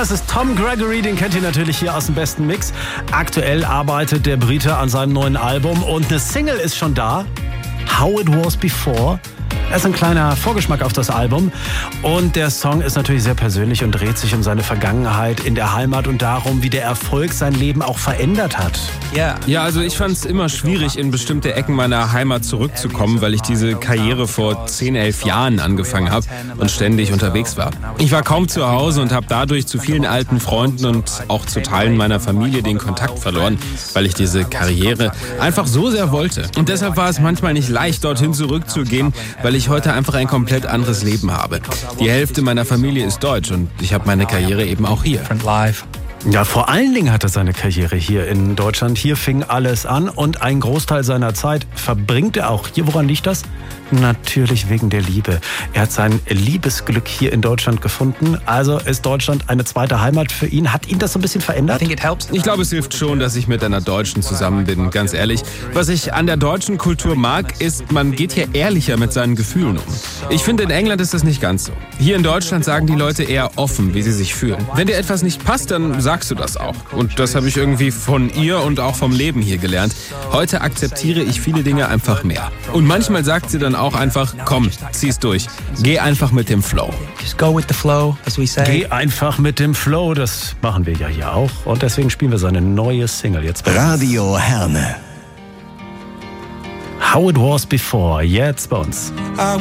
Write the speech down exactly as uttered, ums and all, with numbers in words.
Das ist Tom Gregory, den kennt ihr natürlich hier aus dem besten Mix. Aktuell arbeitet der Brite an seinem neuen Album und eine Single ist schon da. How It Was Before. Das ist ein kleiner Vorgeschmack auf das Album. Und der Song ist natürlich sehr persönlich und dreht sich um seine Vergangenheit in der Heimat und darum, wie der Erfolg sein Leben auch verändert hat. Ja, ja, also ich fand es immer schwierig, in bestimmte Ecken meiner Heimat zurückzukommen, weil ich diese Karriere vor zehn, elf Jahren angefangen habe und ständig unterwegs war. Ich war kaum zu Hause und habe dadurch zu vielen alten Freunden und auch zu Teilen meiner Familie den Kontakt verloren, weil ich diese Karriere einfach so sehr wollte. Und deshalb war es manchmal nicht leicht, dorthin zurückzugehen, weil ich heute einfach ein komplett anderes Leben habe. Die Hälfte meiner Familie ist deutsch und ich habe meine Karriere eben auch hier. Ja, vor allen Dingen hat er seine Karriere hier in Deutschland. Hier fing alles an und ein Großteil seiner Zeit verbringt er auch hier. Woran liegt das? Natürlich wegen der Liebe. Er hat sein Liebesglück hier in Deutschland gefunden. Also ist Deutschland eine zweite Heimat für ihn. Hat ihn das so ein bisschen verändert? Ich glaube, es hilft schon, dass ich mit einer Deutschen zusammen bin, ganz ehrlich. Was ich an der deutschen Kultur mag, ist, man geht hier ehrlicher mit seinen Gefühlen um. Ich finde, in England ist das nicht ganz so. Hier in Deutschland sagen die Leute eher offen, wie sie sich fühlen. Wenn dir etwas nicht passt, dann sagst du das auch. Und das habe ich irgendwie von ihr und auch vom Leben hier gelernt. Heute akzeptiere ich viele Dinge einfach mehr. Und manchmal sagt sie dann auch einfach, komm, zieh's durch. Geh einfach mit dem Flow. Just go with the flow, as we say. Geh einfach mit dem Flow, das machen wir ja hier auch. Und deswegen spielen wir seine neue Single jetzt. Radio Herne. How It Was Before, jetzt bei uns.